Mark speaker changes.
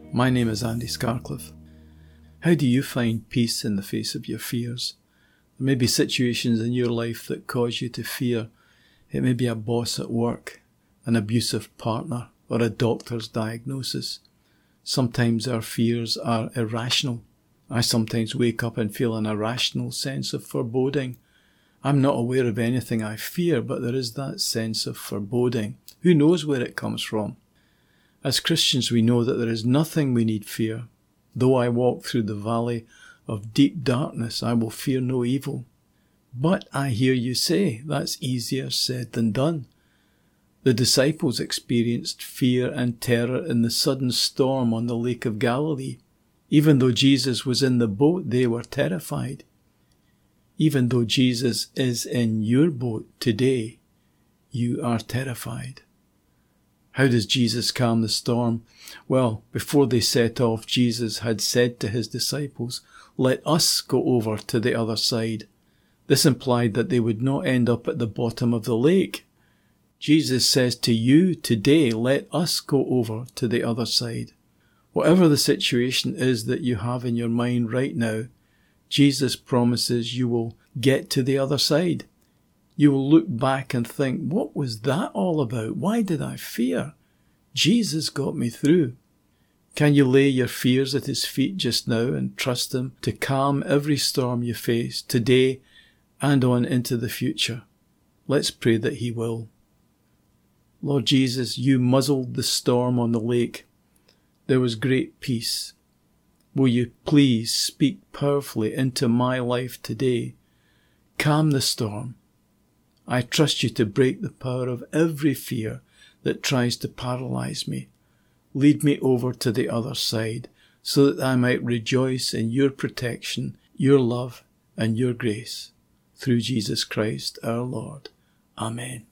Speaker 1: My name is Andy Scarcliffe. How do you find peace in the face of your fears? There may be situations in your life that cause you to fear. It may be a boss at work, an abusive partner, or a doctor's diagnosis. Sometimes our fears are irrational. I sometimes wake up and feel an irrational sense of foreboding. I'm not aware of anything I fear, but there is that sense of foreboding. Who knows where it comes from? As Christians, we know that there is nothing we need fear. Though I walk through the valley of deep darkness, I will fear no evil. But I hear you say, that's easier said than done. The disciples experienced fear and terror in the sudden storm on the Lake of Galilee. Even though Jesus was in the boat, they were terrified. Even though Jesus is in your boat today, you are terrified. How does Jesus calm the storm? Well, before they set off, Jesus had said to his disciples, "Let us go over to the other side." This implied that they would not end up at the bottom of the lake. Jesus says to you today, let us go over to the other side. Whatever the situation is that you have in your mind right now, Jesus promises you will get to the other side. You will look back and think, what was that all about? Why did I fear? Jesus got me through. Can you lay your fears at his feet just now and trust him to calm every storm you face today and on into the future? Let's pray that he will. Lord Jesus, you muzzled the storm on the lake. There was great peace. Will you please speak powerfully into my life today? Calm the storm. I trust you to break the power of every fear that tries to paralyze me. Lead me over to the other side so that I might rejoice in your protection, your love, and your grace. Through Jesus Christ our Lord. Amen.